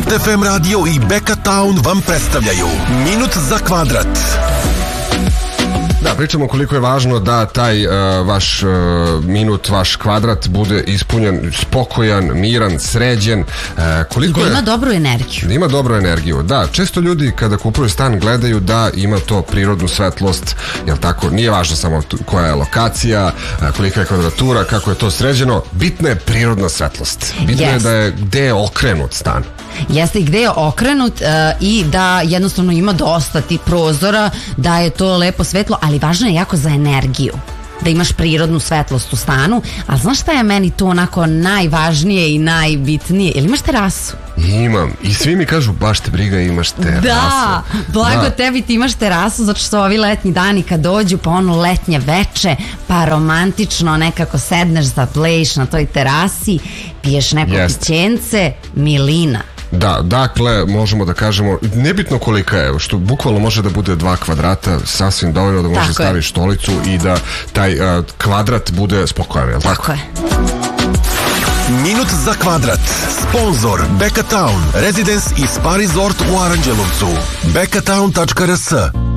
Sport FM radio i Beka Town vam predstavljaju Minut za kvadrat. Da, pričamo koliko je važno da taj vaš minut, vaš kvadrat bude ispunjen, spokojan, miran, sređen. Koliko ima dobru energiju. Da ima dobru energiju, da. Često ljudi kada kupuju stan gledaju da ima to prirodnu svetlost, jel tako? Nije važno samo koja je lokacija, kolika je kvadratura, kako je to sređeno. Bitna je prirodna svetlost. Bitno je da je gde je okrenut stan. Jeste, i gde je okrenut i da jednostavno ima dosta tih prozora, da je to lepo svetlo, ali važno je jako za energiju. Da imaš prirodnu svetlost u stanu, a znaš šta je meni to onako najvažnije i najbitnije? Jel imaš terasu? Imam. I svi mi kažu, baš te briga, imaš terasu. Da, blago tebi, ti imaš terasu, zato što ovi letnji dani kad dođu, pa ono letnje veče, pa romantično nekako sedneš za plejš na toj terasi, piješ neko pićence, milina. Da, dakle, možemo da kažemo, nebitno kolika je, što bukvalno može da bude 2 kvadrata, sasvim dovoljno da može staviš stolicu i da taj kvadrat bude spokojan, je li tako? Tako je. Minut za kvadrat. Sponzor Beka Town, Residence i Spa Resort u Aranđelovcu. bekatown.rs